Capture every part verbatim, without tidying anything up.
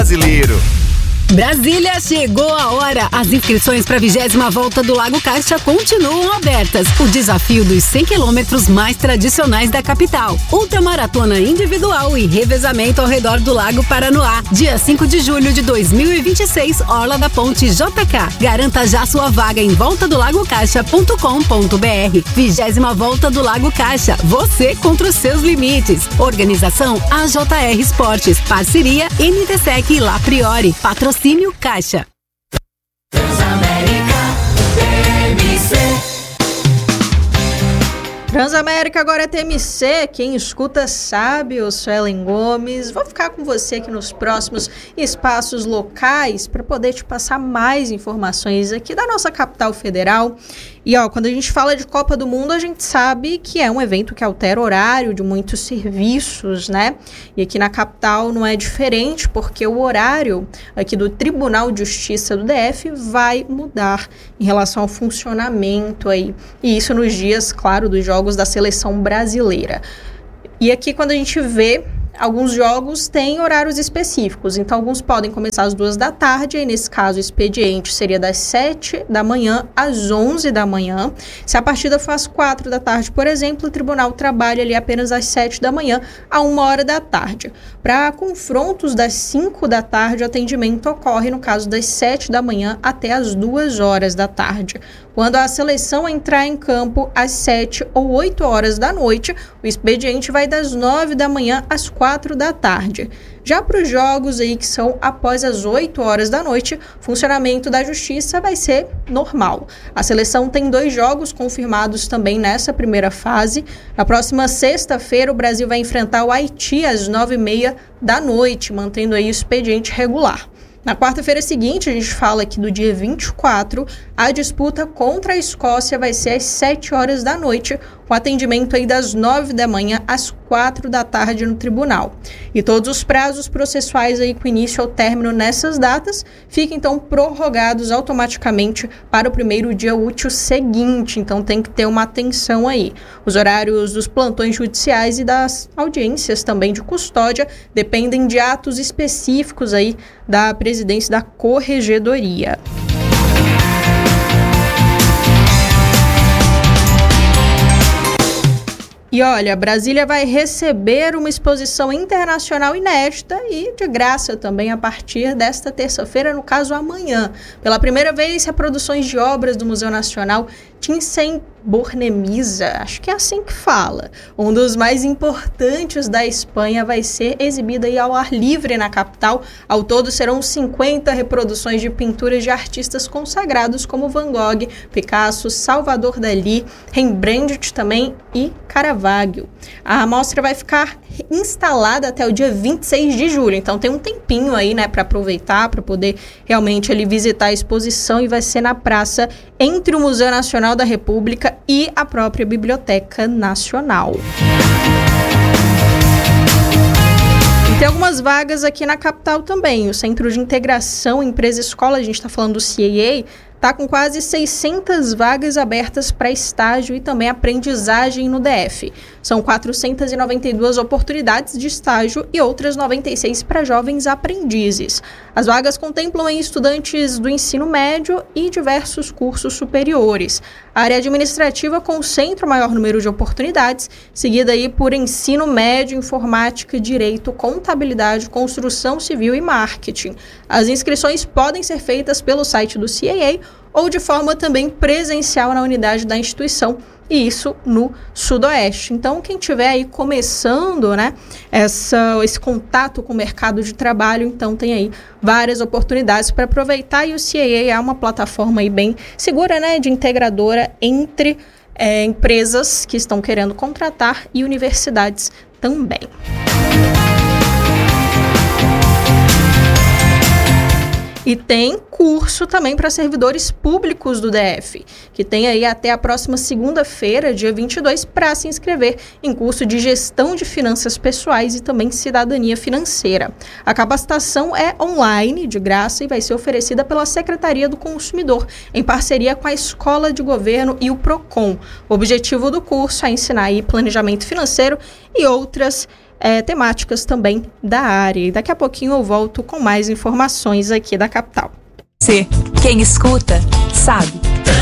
Brasileiro. Brasília, chegou a hora. As inscrições para a vigésima volta do Lago Caixa continuam abertas. O desafio dos cem quilômetros mais tradicionais da capital. Ultramaratona individual e revezamento ao redor do Lago Paranoá. Dia cinco de julho de dois mil e vinte e seis, Orla da Ponte J K. Garanta já sua vaga em volta do lago caixa ponto com ponto br. vigésima volta do Lago Caixa. Você contra os seus limites. Organização A J R Esportes. Parceria M T Sec e La Priori. Patrocínio Caixa. Transamérica, T M C. Transamérica agora é T M C, quem escuta sabe, eu sou Ellen Gomes. Vou ficar com você aqui nos próximos espaços locais para poder te passar mais informações aqui da nossa capital federal. E ó, quando a gente fala de Copa do Mundo, a gente sabe que é um evento que altera o horário de muitos serviços, né? E aqui na capital não é diferente, porque o horário aqui do Tribunal de Justiça do D F vai mudar em relação ao funcionamento aí. E isso nos dias, claro, dos jogos da seleção brasileira. E aqui quando a gente vê, alguns jogos têm horários específicos, então alguns podem começar às duas da tarde, e nesse caso o expediente seria das sete da manhã às onze da manhã. Se a partida for às quatro da tarde, por exemplo, o tribunal trabalha ali apenas às sete da manhã a uma hora da tarde. Para confrontos das cinco da tarde, o atendimento ocorre no caso das sete da manhã até às duas horas da tarde. Quando a seleção entrar em campo às sete ou oito horas da noite, o expediente vai das nove da manhã às quatro da tarde. Já para os jogos aí que são após as oito horas da noite, o funcionamento da justiça vai ser normal. A seleção tem dois jogos confirmados também nessa primeira fase. Na próxima sexta-feira, o Brasil vai enfrentar o Haiti às nove e meia da noite, mantendo aí o expediente regular. Na quarta-feira seguinte, a gente fala aqui do dia vinte e quatro, a disputa contra a Escócia vai ser às sete horas da noite, com atendimento aí das nove da manhã às quatro da tarde no tribunal. E todos os prazos processuais aí com início ao término nessas datas ficam então prorrogados automaticamente para o primeiro dia útil seguinte, então tem que ter uma atenção aí. Os horários dos plantões judiciais e das audiências também de custódia dependem de atos específicos aí da presidência da Corregedoria. E olha, Brasília vai receber uma exposição internacional inédita e de graça também a partir desta terça-feira, no caso amanhã. Pela primeira vez, reproduções de obras do Museu Nacional Thyssen-Bornemisza, acho que é assim que fala. Um dos mais importantes da Espanha vai ser exibida aí ao ar livre na capital. Ao todo serão cinquenta reproduções de pinturas de artistas consagrados como Van Gogh, Picasso, Salvador Dalí, Rembrandt também e Caravaggio. A mostra vai ficar instalada até o dia vinte e seis de julho, então tem um tempinho aí, né, para aproveitar, para poder realmente ali visitar a exposição, e vai ser na praça entre o Museu Nacional da República e a própria Biblioteca Nacional. E tem algumas vagas aqui na capital também. O Centro de Integração Empresa-Escola, a gente está falando do C A A, está com quase seiscentas vagas abertas para estágio e também aprendizagem no D F. São quatrocentas e noventa e duas oportunidades de estágio e outras noventa e seis para jovens aprendizes. As vagas contemplam estudantes do ensino médio e diversos cursos superiores. A área administrativa concentra o maior número de oportunidades, seguida aí por ensino médio, informática, direito, contabilidade, construção civil e marketing. As inscrições podem ser feitas pelo site do C A A ou de forma também presencial na unidade da instituição, e isso no Sudoeste. Então, quem tiver aí começando, né, essa, esse contato com o mercado de trabalho, então tem aí várias oportunidades para aproveitar, e o C A A é uma plataforma aí bem segura, né, de integradora entre é, empresas que estão querendo contratar e universidades também. E tem curso também para servidores públicos do D F, que tem aí até a próxima segunda-feira, dia vinte e dois, para se inscrever em curso de gestão de finanças pessoais e também cidadania financeira. A capacitação é online, de graça, e vai ser oferecida pela Secretaria do Consumidor, em parceria com a Escola de Governo e o PROCON. O objetivo do curso é ensinar aí planejamento financeiro e outras é, temáticas também da área. E daqui a pouquinho eu volto com mais informações aqui da capital. Você, quem escuta, sabe.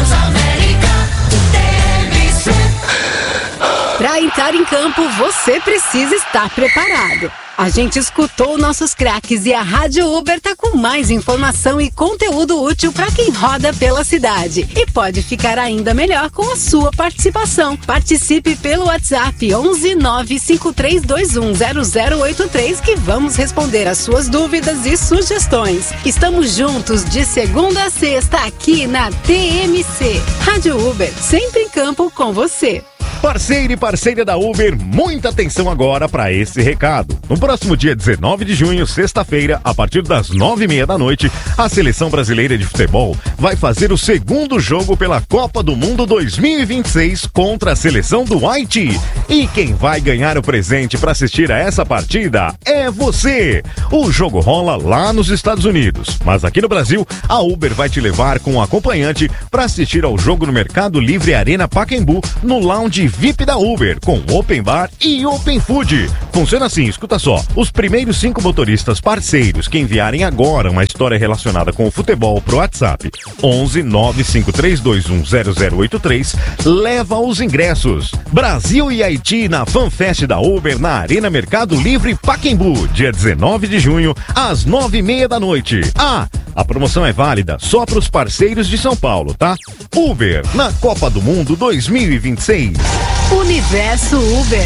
Para entrar em campo, você precisa estar preparado. A gente escutou nossos craques e a Rádio Uber tá com mais informação e conteúdo útil para quem roda pela cidade. E pode ficar ainda melhor com a sua participação. Participe pelo WhatsApp onze nove cinco três dois um zero zero oito três que vamos responder as suas dúvidas e sugestões. Estamos juntos de segunda a sexta aqui na T M C. Rádio Uber, sempre em campo com você. Parceiro e parceira da Uber, muita atenção agora para esse recado. No próximo dia dezenove de junho, sexta-feira, a partir das nove e meia da noite, a Seleção Brasileira de Futebol vai fazer o segundo jogo pela Copa do Mundo dois mil e vinte e seis contra a seleção do Haiti. E quem vai ganhar o presente para assistir a essa partida é você. O jogo rola lá nos Estados Unidos, mas aqui no Brasil, a Uber vai te levar com um acompanhante para assistir ao jogo no Mercado Livre Arena Pacaembu, no lounge V I P da Uber, com Open Bar e Open Food. Funciona assim, escuta só. Os primeiros cinco motoristas parceiros que enviarem agora uma história relacionada com o futebol pro WhatsApp onze nove cinco três dois um zero zero oito três leva os ingressos. Brasil e Haiti na FanFest da Uber na Arena Mercado Livre Pacaembu, dia dezenove de junho, às nove e meia da noite. Ah, a promoção é válida só para os parceiros de São Paulo, tá? Uber na Copa do Mundo dois mil e vinte e seis. Universo Uber.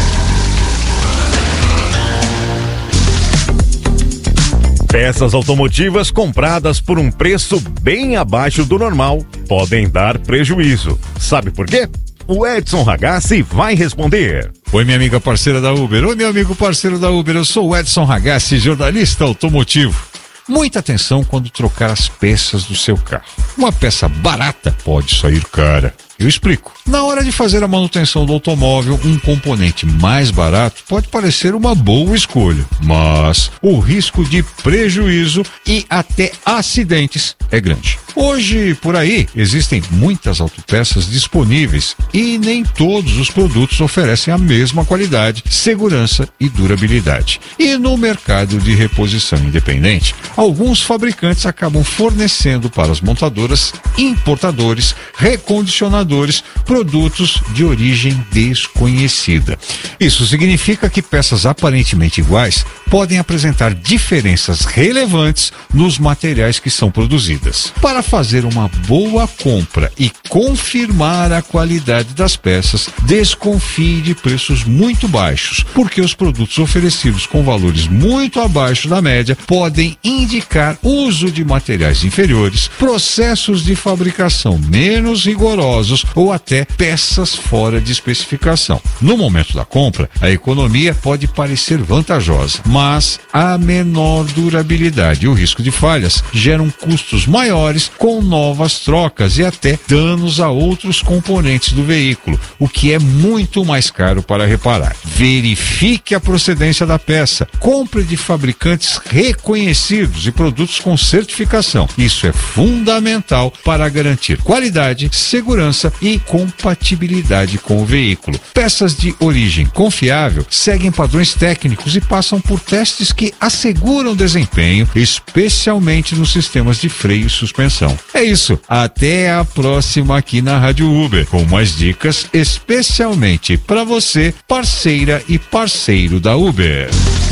Peças automotivas compradas por um preço bem abaixo do normal podem dar prejuízo. Sabe por quê? O Edson Ragazzi vai responder. Oi, minha amiga parceira da Uber. Oi, meu amigo parceiro da Uber. Eu sou o Edson Ragazzi, jornalista automotivo. Muita atenção quando trocar as peças do seu carro. Uma peça barata pode sair cara. Eu explico. Na hora de fazer a manutenção do automóvel, um componente mais barato pode parecer uma boa escolha, mas o risco de prejuízo e até acidentes é grande. Hoje, por aí, existem muitas autopeças disponíveis e nem todos os produtos oferecem a mesma qualidade, segurança e durabilidade. E no mercado de reposição independente, alguns fabricantes acabam fornecendo para as montadoras, importadores, recondicionadores, produtos de origem desconhecida. Isso significa que peças aparentemente iguais podem apresentar diferenças relevantes nos materiais que são produzidas. Para fazer uma boa compra e confirmar a qualidade das peças, desconfie de preços muito baixos, porque os produtos oferecidos com valores muito abaixo da média podem indicar uso de materiais inferiores, processos de fabricação menos rigorosos ou até peças fora de especificação. No momento da compra, a economia pode parecer vantajosa, mas a menor durabilidade e o risco de falhas geram custos maiores com novas trocas e até danos a outros componentes do veículo, o que é muito mais caro para reparar. Verifique a procedência da peça, compre de fabricantes reconhecidos e produtos com certificação. Isso é fundamental para garantir qualidade, segurança e compatibilidade com o veículo. Peças de origem confiável seguem padrões técnicos e passam por testes que asseguram desempenho, especialmente nos sistemas de freio e suspensão. É isso. Até a próxima aqui na Rádio Uber, com mais dicas especialmente para você, parceira e parceiro da Uber.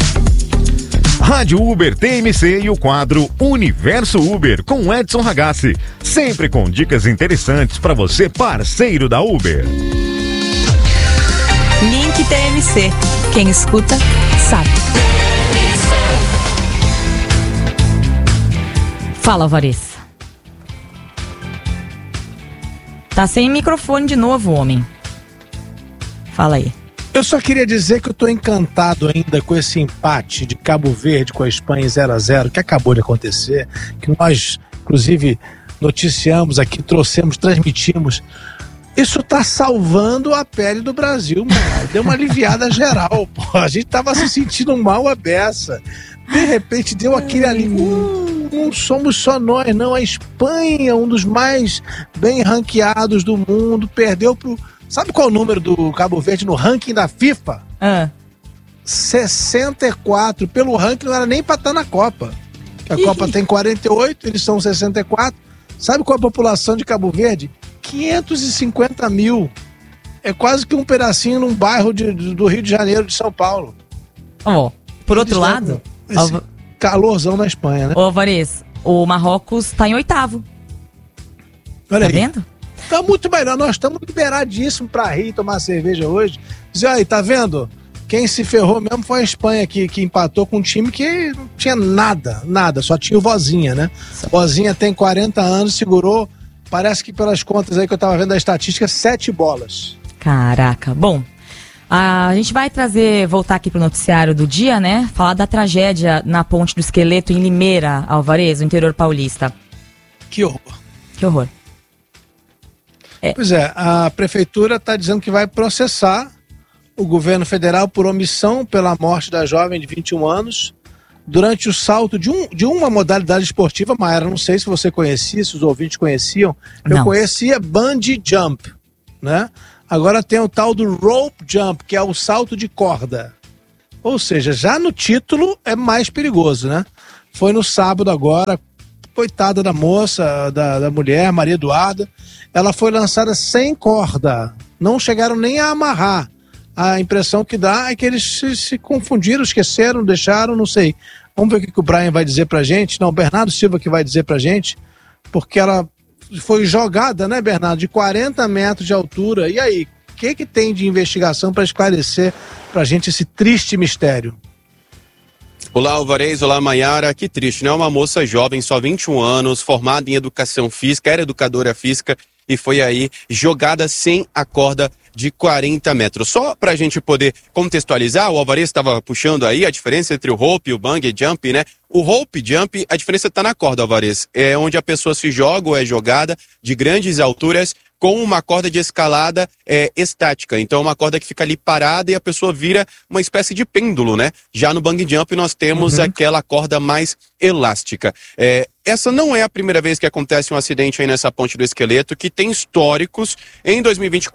Rádio Uber T M C e o quadro Universo Uber com Edson Ragazzi, sempre com dicas interessantes para você, parceiro da Uber. Link T M C. Quem escuta, sabe. Fala, Vanessa. Tá sem microfone de novo, homem. Fala aí. Eu só queria dizer que eu tô encantado ainda com esse empate de Cabo Verde com a Espanha zero a zero que acabou de acontecer, que nós, inclusive, noticiamos aqui, trouxemos, transmitimos. Isso tá salvando a pele do Brasil, mano. Deu uma aliviada geral, pô. A gente tava se sentindo mal a beça. De repente deu aquele ali. Hum, não somos só nós, não. A Espanha, um dos mais bem ranqueados do mundo, perdeu pro... Sabe qual é o número do Cabo Verde no ranking da FIFA? Ah. sessenta e quatro. Pelo ranking não era nem pra estar na Copa. A Copa tem quarenta e oito, eles são sessenta e quatro. Sabe qual é a população de Cabo Verde? quinhentos e cinquenta mil. É quase que um pedacinho num bairro de, do Rio de Janeiro, de São Paulo. Ó, oh, por outro Eles lado... Esse Alva... calorzão na Espanha, né? Ô, Alvarez, o Marrocos tá em oitavo. Olha tá aí. vendo? Tá muito melhor. Nós estamos liberadíssimos pra rir e tomar cerveja hoje. Dizer, aí, tá vendo? Quem se ferrou mesmo foi a Espanha, que, que empatou com um time que não tinha nada, nada. Só tinha o Vozinha, né? Vozinha tem quarenta anos, segurou, parece que pelas contas aí que eu tava vendo a estatística, sete bolas. Caraca. Bom, a gente vai trazer, voltar aqui pro noticiário do dia, né? Falar da tragédia na Ponte do Esqueleto em Limeira, Alvarez, no interior paulista. Que horror. Que horror. É. Pois é, a prefeitura está dizendo que vai processar o governo federal por omissão pela morte da jovem de vinte e um anos durante o salto de, um, de uma modalidade esportiva. Maera, não sei se você conhecia, se os ouvintes conheciam. Eu não. conhecia bungee jump, né? Agora tem o tal do rope jump, que é o salto de corda. Ou seja, já no título é mais perigoso, né? Foi no sábado agora, coitada da moça, da, da mulher, Maria Eduarda, ela foi lançada sem corda. Não chegaram nem a amarrar. A impressão que dá é que eles se, se confundiram, esqueceram, deixaram, não sei. Vamos ver o que, que o Brian vai dizer pra gente. Não, o Bernardo Silva que vai dizer pra gente, porque ela foi jogada, né, Bernardo, de quarenta metros de altura. E aí, o que, que tem de investigação para esclarecer pra gente esse triste mistério? Olá, Alvarez, olá, Maiara. Que triste, né? Uma moça jovem, só vinte e um anos, formada em educação física, era educadora física e foi aí jogada sem a corda de quarenta metros. Só pra gente poder contextualizar, o Alvarez estava puxando aí a diferença entre o rope e o bungee jump, né? O rope jump, a diferença tá na corda, Alvarez. É onde a pessoa se joga ou é jogada de grandes alturas com uma corda de escalada é, estática. Então, uma corda que fica ali parada e a pessoa vira uma espécie de pêndulo, né? Já no bungee jump, nós temos uhum. aquela corda mais elástica. É, essa não é a primeira vez que acontece um acidente aí nessa Ponte do Esqueleto, que tem históricos. Em dois mil e vinte e quatro,